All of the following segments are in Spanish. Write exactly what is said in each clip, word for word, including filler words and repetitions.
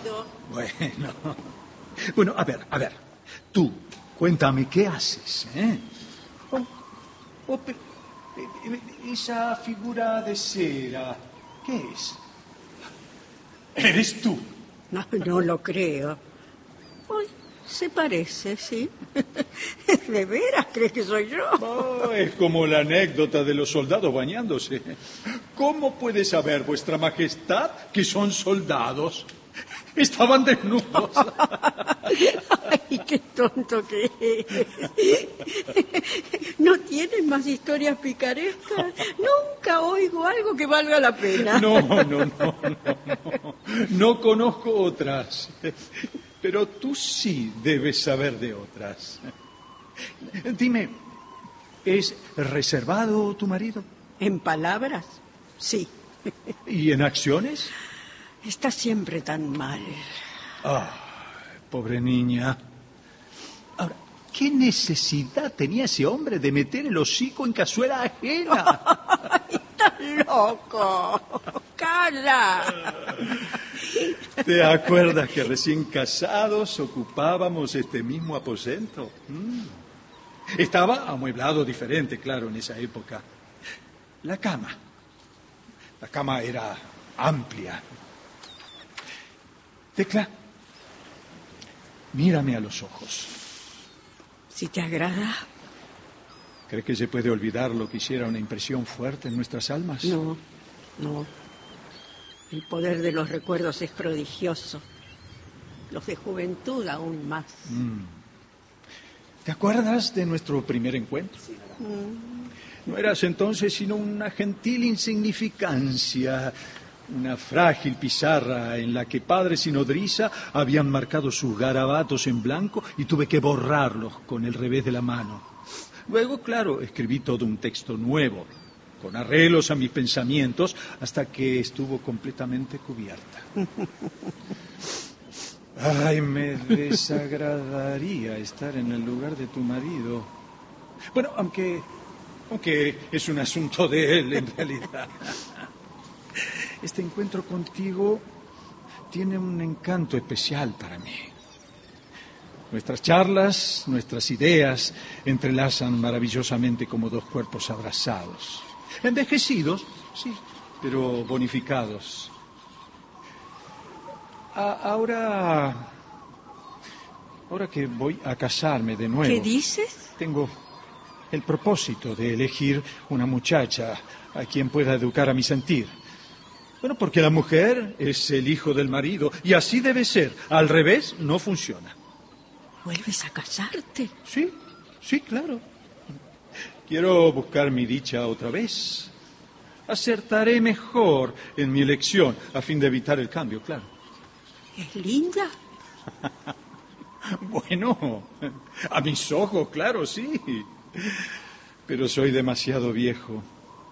marido. Bueno, bueno, a ver, a ver. Tú, cuéntame, ¿qué haces? ¿Eh? Oh, oh, pero, eh, esa figura de cera, ¿qué es? ¿Eres tú? No, no lo creo. Uy, se parece, sí. ¿De veras crees que soy yo? Oh, es como la anécdota de los soldados bañándose. ¿Cómo puede saber vuestra majestad que son soldados? Estaban desnudos. Ay, qué tonto que es. ¿No tienes más historias picarescas? Nunca oigo algo que valga la pena. No, no, no, no, no. No conozco otras. Pero tú sí debes saber de otras. Dime, ¿es reservado tu marido? ¿En palabras? Sí. ¿Y en acciones? Está siempre tan mal. Ah, pobre niña. Ahora, ¿qué necesidad tenía ese hombre de meter el hocico en cazuela ajena? ¡Estás loco! ¡Calla! ¿Te acuerdas que recién casados ocupábamos este mismo aposento? Mm. Estaba amueblado diferente, claro, en esa época. La cama. La cama era amplia. Tecla, mírame a los ojos. Si te agrada. ¿Crees que se puede olvidar lo que hiciera una impresión fuerte en nuestras almas? No, no. El poder de los recuerdos es prodigioso. Los de juventud aún más. Mm. ¿Te acuerdas de nuestro primer encuentro? Sí. Mm. No eras entonces sino una gentil insignificancia, una frágil pizarra en la que padres y nodriza habían marcado sus garabatos en blanco y tuve que borrarlos con el revés de la mano. Luego, claro, escribí todo un texto nuevo, con arreglos a mis pensamientos, hasta que estuvo completamente cubierta. Ay, me desagradaría estar en el lugar de tu marido. Bueno, aunque, aunque es un asunto de él, en realidad. Este encuentro contigo tiene un encanto especial para mí. Nuestras charlas, nuestras ideas entrelazan maravillosamente como dos cuerpos abrazados. Envejecidos, sí, pero bonificados. A- ahora, ahora que voy a casarme de nuevo... ¿Qué dices? Tengo el propósito de elegir una muchacha a quien pueda educar a mi sentir. Bueno, porque la mujer es el hijo del marido y así debe ser. Al revés, no funciona. ¿Vuelves a casarte? Sí, sí, claro. Quiero buscar mi dicha otra vez. Acertaré mejor en mi elección a fin de evitar el cambio, claro. ¿Es linda? Bueno, a mis ojos, claro, sí. Pero soy demasiado viejo.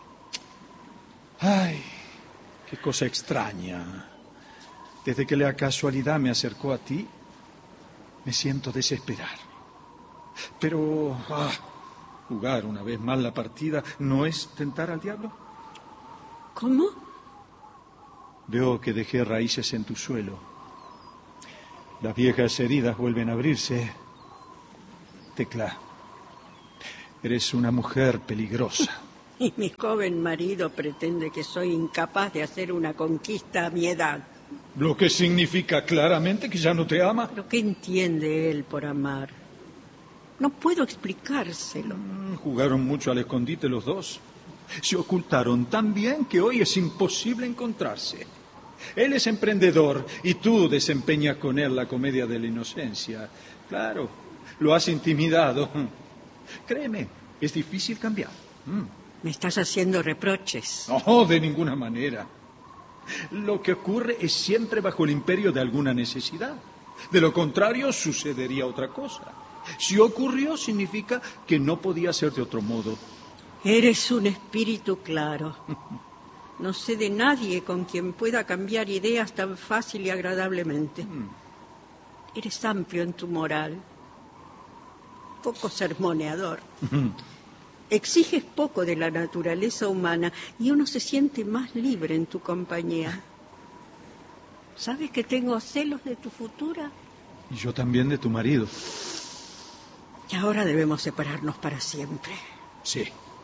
Ay, qué cosa extraña. Desde que la casualidad me acercó a ti, me siento desesperado. Pero ah, jugar una vez más la partida no es tentar al diablo. ¿Cómo? Veo que dejé raíces en tu suelo. Las viejas heridas vuelven a abrirse. Tecla, eres una mujer peligrosa. Y mi joven marido pretende que soy incapaz de hacer una conquista a mi edad. Lo que significa claramente que ya no te ama. ¿Pero qué entiende él por amar? No puedo explicárselo. Mm, jugaron mucho al escondite los dos. Se ocultaron tan bien que hoy es imposible encontrarse. Él es emprendedor y tú desempeñas con él la comedia de la inocencia. Claro, lo has intimidado. Créeme, es difícil cambiar. Mm. Me estás haciendo reproches. No, de ninguna manera. Lo que ocurre es siempre bajo el imperio de alguna necesidad. De lo contrario, sucedería otra cosa. Si ocurrió, significa que no podía ser de otro modo. Eres un espíritu claro. No sé de nadie con quien pueda cambiar ideas tan fácil y agradablemente. Mm. Eres amplio en tu moral. Poco sermoneador. Mm. Exiges poco de la naturaleza humana y uno se siente más libre en tu compañía. ¿Sabes que tengo celos de tu futura? Y yo también de tu marido. Y ahora debemos separarnos para siempre. Sí.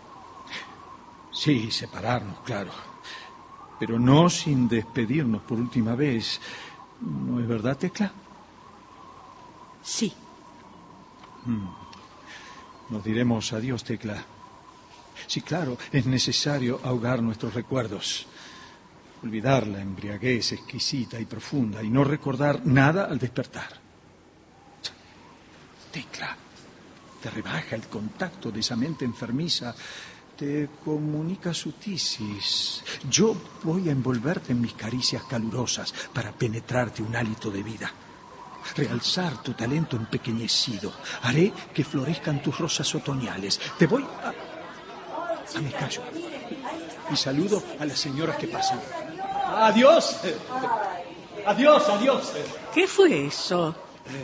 Sí, separarnos, claro. Pero no sin despedirnos por última vez. ¿No es verdad, Tecla? Sí. Hmm. Nos diremos adiós, Tecla. Sí, claro, es necesario ahogar nuestros recuerdos. Olvidar la embriaguez exquisita y profunda y no recordar nada al despertar. Tecla, te rebaja el contacto de esa mente enfermiza, te comunica su tisis. Yo voy a envolverte en mis caricias calurosas para penetrarte un hálito de vida. Realzar tu talento empequeñecido. Haré que florezcan tus rosas otoñales. Te voy a... a mi callo. Y saludo a las señoras que pasan. ¡Adiós! ¡Adiós, adiós! ¿Qué fue eso?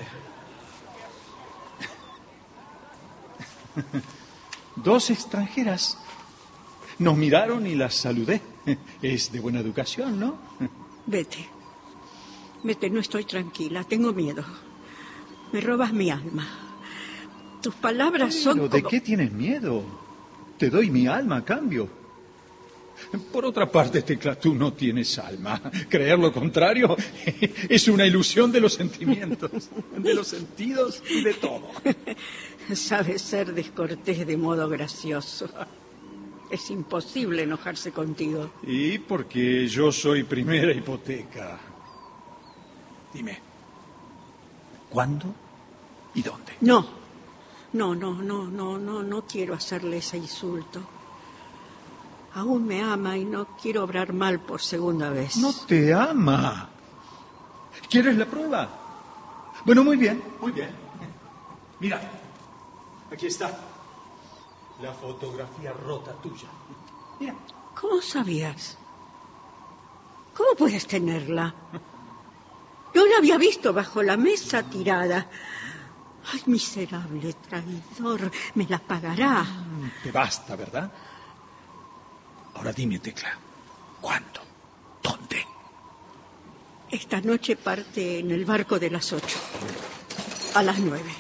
Dos extranjeras. Nos miraron y las saludé. Es de buena educación, ¿no? Vete. Vete, no estoy tranquila. Tengo miedo. Me robas mi alma. Tus palabras son Pero, como... ¿de qué tienes miedo? Te doy mi alma a cambio. Por otra parte, Tecla, tú no tienes alma. Creer lo contrario es una ilusión de los sentimientos, de los sentidos y de todo. Sabes ser descortés de modo gracioso. Es imposible enojarse contigo. Y porque yo soy primera hipoteca. Dime, ¿cuándo y dónde? No, no, no, no, no, no, no quiero hacerle ese insulto. Aún me ama y no quiero obrar mal por segunda vez. No te ama. ¿Quieres la prueba? Bueno, muy bien, muy bien. Mira, aquí está la fotografía rota tuya. Mira. ¿Cómo sabías? ¿Cómo puedes tenerla? Yo la había visto bajo la mesa tirada. Ay, miserable traidor, me la pagará. Te basta, ¿verdad? Ahora dime, Tecla, ¿cuándo? ¿Dónde? Esta noche parte en el barco de las ocho. A las nueve.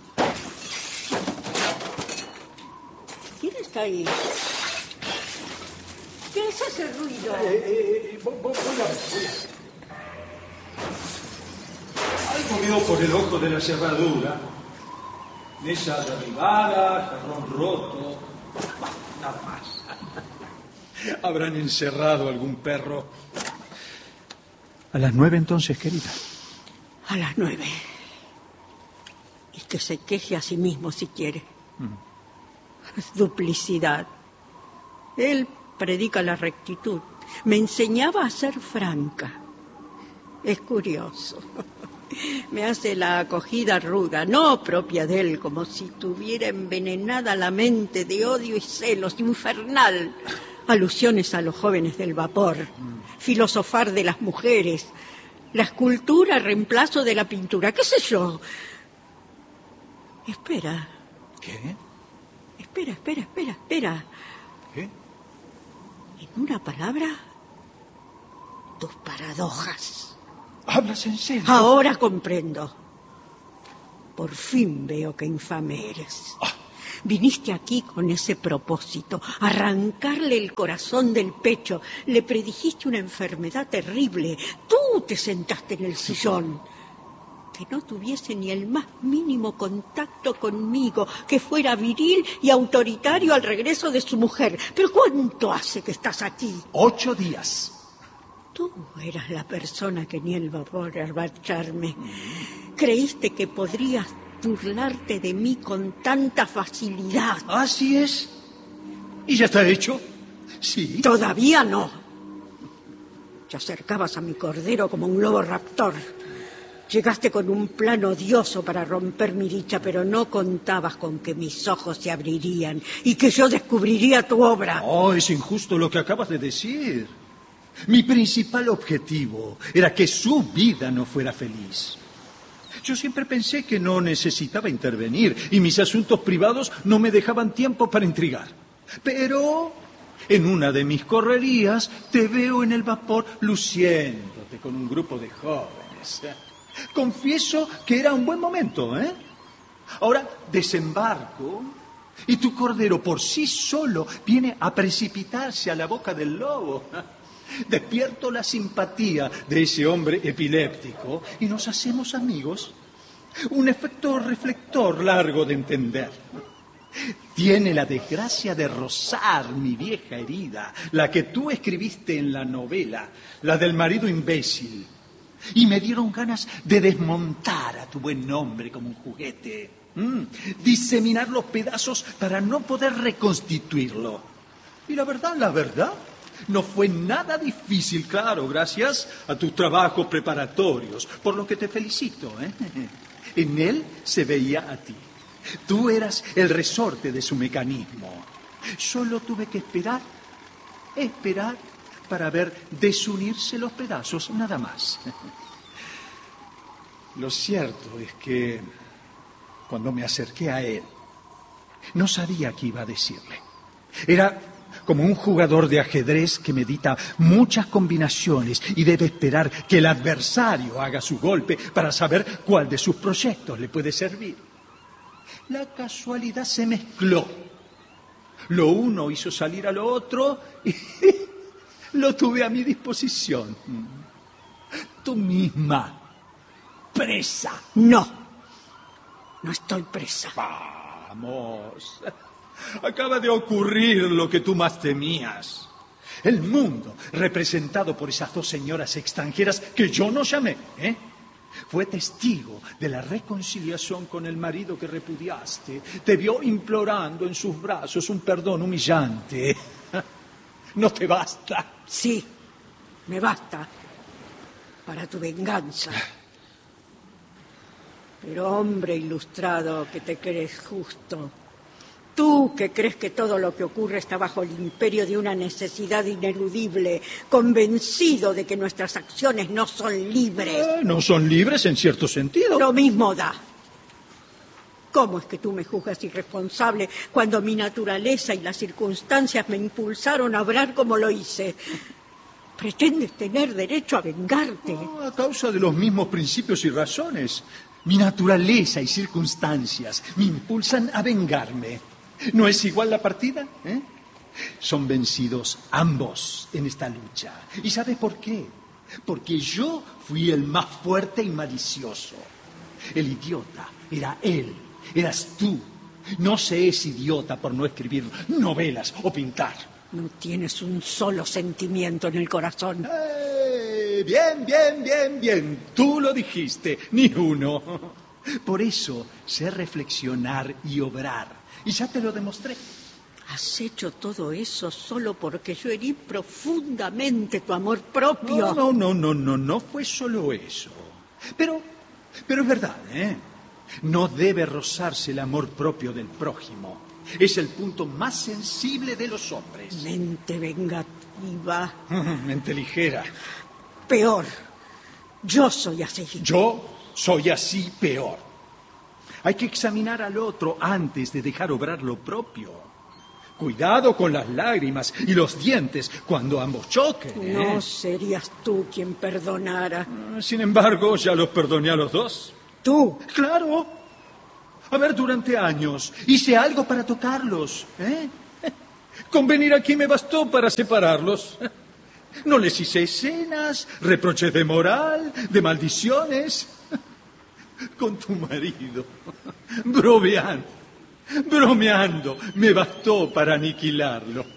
¿Quién está ahí? ¿Qué es ese ruido? Eh, eh, eh, voy, voy a ver, voy a ver. Algo vio por el ojo de la cerradura. Mesa derribada, jarrón roto. Nada más. Habrán encerrado algún perro. A las nueve entonces, querida. A las nueve. Y que se queje a sí mismo si quiere. Mm. Duplicidad. Él predica la rectitud. Me enseñaba a ser franca. Es curioso. Me hace la acogida ruda, no propia de él, como si tuviera envenenada la mente de odio y celos, infernal. Alusiones a los jóvenes del vapor, mm. filosofar de las mujeres, la escultura, reemplazo de la pintura, qué sé yo. Espera. ¿Qué? Espera, espera, espera, espera. ¿Qué? En una palabra, tus paradojas. ¿Hablas en serio? Ahora comprendo. Por fin veo qué infame eres. Ah. Viniste aquí con ese propósito, arrancarle el corazón del pecho. Le predijiste una enfermedad terrible. Tú te sentaste en el sillón. Que no tuviese ni el más mínimo contacto conmigo, que fuera viril y autoritario al regreso de su mujer. ¿Pero cuánto hace que estás aquí? Ocho días. Tú eras la persona que ni el vapor arbacharme. Creíste que podrías burlarte de mí con tanta facilidad. Así es. ¿Y ya está hecho? Sí. Todavía no. Te acercabas a mi cordero como un lobo raptor. Llegaste con un plan odioso para romper mi dicha, pero no contabas con que mis ojos se abrirían y que yo descubriría tu obra. Oh, es injusto lo que acabas de decir. Mi principal objetivo era que su vida no fuera feliz. Yo siempre pensé que no necesitaba intervenir y mis asuntos privados no me dejaban tiempo para intrigar. Pero En una de mis correrías te veo en el vapor luciéndote con un grupo de jóvenes. Confieso que era un buen momento, ¿eh? Ahora desembarco y tu cordero por sí solo viene a precipitarse a la boca del lobo. Despierto la simpatía de ese hombre epiléptico y nos hacemos amigos. Un efecto reflector largo de entender. Tiene la desgracia de rozar mi vieja herida, la que tú escribiste en la novela, la del marido imbécil. Y me dieron ganas de desmontar a tu buen hombre como un juguete, ¿Mm? diseminar los pedazos para no poder reconstituirlo. Y la verdad, la verdad, no fue nada difícil, claro, gracias a tus trabajos preparatorios, por lo que te felicito, ¿eh? En él se veía a ti. Tú eras el resorte de su mecanismo. Solo tuve que esperar, esperar para ver desunirse los pedazos, nada más. Lo cierto es que cuando me acerqué a él, no sabía qué iba a decirle. Era como un jugador de ajedrez que medita muchas combinaciones y debe esperar que el adversario haga su golpe para saber cuál de sus proyectos le puede servir. La casualidad se mezcló. Lo uno hizo salir a lo otro y lo tuve a mi disposición. Tú misma, presa. No, no estoy presa. Vamos. Acaba de ocurrir lo que tú más temías. El mundo, representado por esas dos señoras extranjeras que yo no llamé, ¿eh? fue testigo de la reconciliación con el marido que repudiaste. Te vio implorando en sus brazos un perdón humillante. ¿No te basta? Sí, me basta para tu venganza. Pero hombre ilustrado que te crees justo, tú que crees que todo lo que ocurre está bajo el imperio de una necesidad ineludible, convencido de que nuestras acciones no son libres. Eh, no son libres en cierto sentido. Lo mismo da. ¿Cómo es que tú me juzgas irresponsable cuando mi naturaleza y las circunstancias me impulsaron a obrar como lo hice? Pretendes tener derecho a vengarte. No, a causa de los mismos principios y razones. Mi naturaleza y circunstancias me impulsan a vengarme. ¿No es igual la partida? ¿Eh? Son vencidos ambos en esta lucha. ¿Y sabes por qué? Porque yo fui el más fuerte y malicioso. El idiota era él, eras tú. No se es idiota por no escribir novelas o pintar. No tienes un solo sentimiento en el corazón. Eh, bien, bien, bien, bien. Tú lo dijiste, ni uno. Por eso sé reflexionar y obrar. Y ya te lo demostré. Has hecho todo eso solo porque yo herí profundamente tu amor propio. No, no, no, no, no, no fue solo eso. Pero, pero es verdad, ¿eh? No debe rozarse el amor propio del prójimo. Es el punto más sensible de los hombres. Mente vengativa. Mente ligera. Peor. Yo soy así. Yo soy así peor. Hay que examinar al otro antes de dejar obrar lo propio. Cuidado con las lágrimas y los dientes cuando ambos choquen, ¿eh? No serías tú quien perdonara. Sin embargo, ya los perdoné a los dos. ¿Tú? Claro. A ver, durante años hice algo para tocarlos, ¿eh? Con venir aquí me bastó para separarlos. No les hice escenas, reproches de moral, de maldiciones. Con tu marido, bromeando, bromeando, me bastó para aniquilarlo.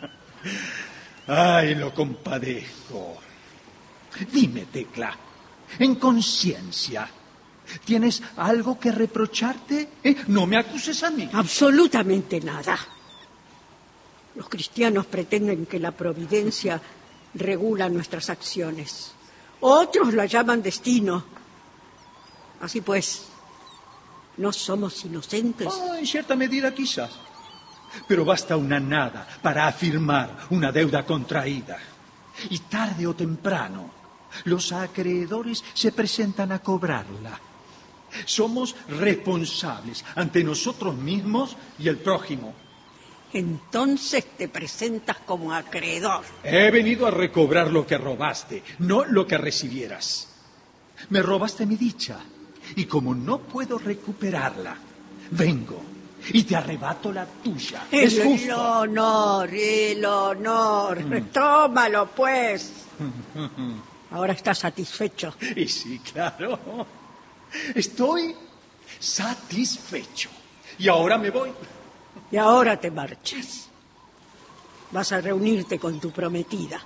Ay, lo compadezco. Dime, Tecla, en conciencia, ¿tienes algo que reprocharte? ¿Eh? No me acuses a mí. Absolutamente nada. Los cristianos pretenden que la providencia regula nuestras acciones. Otros la llaman destino. Así pues, ¿no somos inocentes? Oh, en cierta medida quizás. Pero basta una nada para afirmar una deuda contraída. Y tarde o temprano, los acreedores se presentan a cobrarla. Somos responsables ante nosotros mismos y el prójimo. Entonces te presentas como acreedor. He venido a recobrar lo que robaste, no lo que recibieras. Me robaste mi dicha, y como no puedo recuperarla, vengo y te arrebato la tuya. El, es justo. el honor, el honor. Mm. Tómalo, pues. Ahora estás satisfecho. Y sí, claro. Estoy satisfecho. Y ahora me voy. Y ahora te marchas. Vas a reunirte con tu prometida.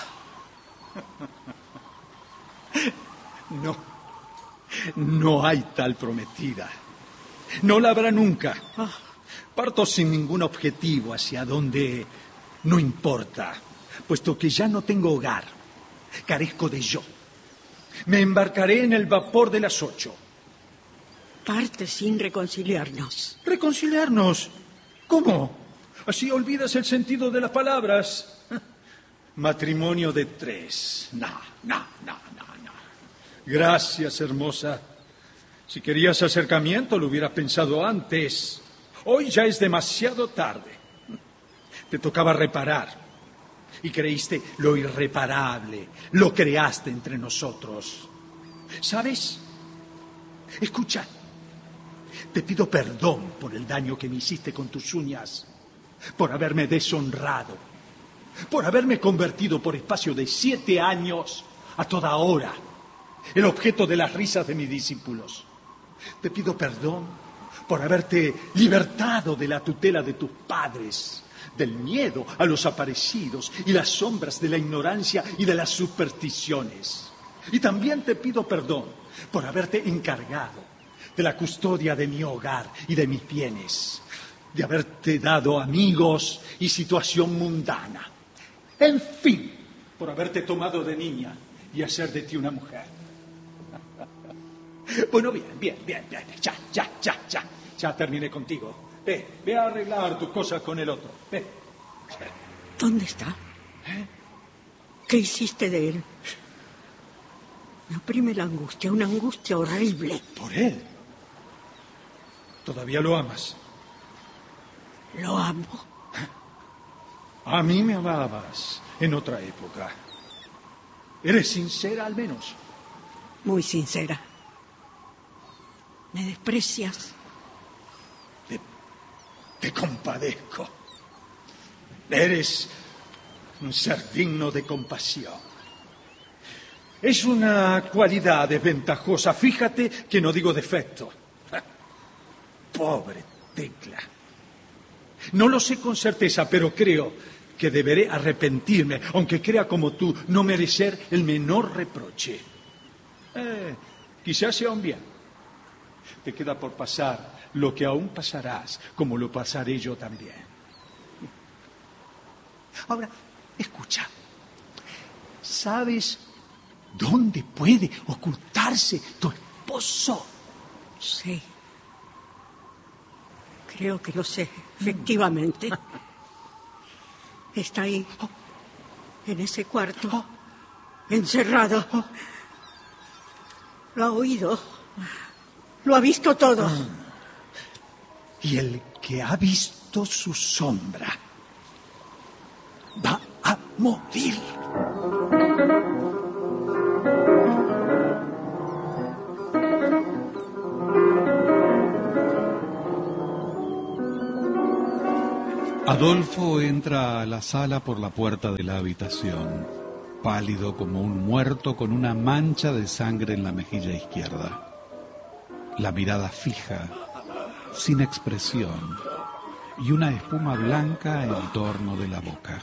No. No hay tal prometida. No la habrá nunca. Parto sin ningún objetivo hacia donde no importa, puesto que ya no tengo hogar. Carezco de yo. Me embarcaré en el vapor de las ocho. Parte sin reconciliarnos. ¿Reconciliarnos? ¿Cómo? Así olvidas el sentido de las palabras. Matrimonio de tres. No, no, no, no, no. Gracias, hermosa. Si querías acercamiento, lo hubiera pensado antes. Hoy ya es demasiado tarde. Te tocaba reparar. Y creíste lo irreparable. Lo creaste entre nosotros. ¿Sabes? Escucha. Te pido perdón por el daño que me hiciste con tus uñas. Por haberme deshonrado. Por haberme convertido por espacio de siete años a toda hora el objeto de las risas de mis discípulos. Te pido perdón por haberte libertado de la tutela de tus padres, del miedo a los aparecidos y las sombras de la ignorancia y de las supersticiones. Y también te pido perdón por haberte encargado de la custodia de mi hogar y de mis bienes, de haberte dado amigos y situación mundana. En fin, por haberte tomado de niña y hacer de ti una mujer. Bueno, bien, bien, bien, bien. Ya, ya, ya, ya. Ya terminé contigo. Ve, ve a arreglar tus cosas con el otro. Ve. ¿Dónde está? ¿Eh? ¿Qué hiciste de él? Me oprime la angustia, una angustia horrible. ¿Por él? ¿Todavía lo amas? Lo amo. A mí me amabas en otra época. ¿Eres sincera al menos? Muy sincera. ¿Me desprecias? Te, te compadezco. Eres un ser digno de compasión. Es una cualidad desventajosa. Fíjate que no digo defecto. Pobre Tecla. No lo sé con certeza, pero creo que deberé arrepentirme, aunque crea como tú no merecer el menor reproche. Eh, quizás sea un bien. Te queda por pasar lo que aún pasarás, como lo pasaré yo también. Ahora, escucha. ¿Sabes dónde puede ocultarse tu esposo? Sí. Creo que lo sé, efectivamente. Está ahí, en ese cuarto, encerrado. Lo ha oído. Lo ha visto todo. Y el que ha visto su sombra va a morir. Adolfo entra a la sala por la puerta de la habitación, pálido como un muerto con una mancha de sangre en la mejilla izquierda. La mirada fija, sin expresión, y una espuma blanca en torno de la boca.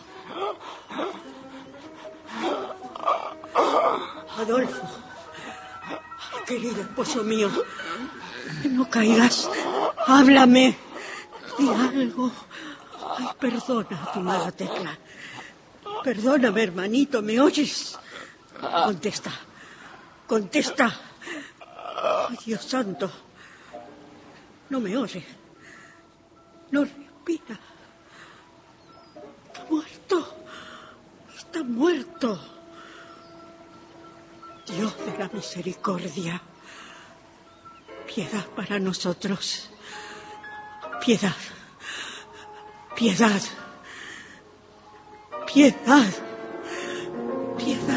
Adolfo, querido esposo mío, no caigas, háblame, di algo. Ay, perdona, tu mala Tecla. Perdóname, hermanito, ¿me oyes? Contesta, contesta. Ay, Dios santo, no me oye, no respira. Está muerto, está muerto. Dios de la misericordia, piedad para nosotros, piedad. Piedad. Piedad. Piedad.